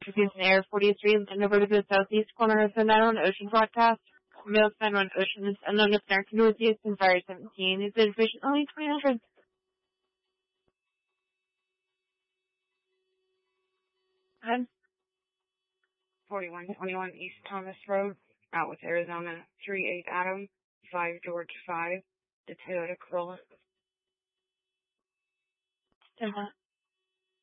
Houston Air 43, and over to the southeast corner of the 911 Ocean broadcast. Mail 91 Ocean is unknown if American Northeast and Fire 17 is information only 2000. 4121 East Thomas Road, out with Arizona, 38 Adam, 5 George 5, the Toyota Corolla. 10